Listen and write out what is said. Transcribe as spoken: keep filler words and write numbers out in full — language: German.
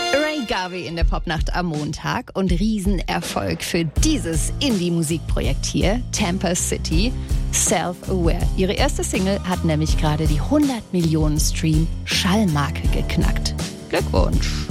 Ray Garvey in der Popnacht am Montag und Riesenerfolg für dieses Indie-Musikprojekt hier, Tampa City, Self-Aware. Ihre erste Single hat nämlich gerade die hundert Millionen Stream-Schallmarke geknackt. Glückwunsch!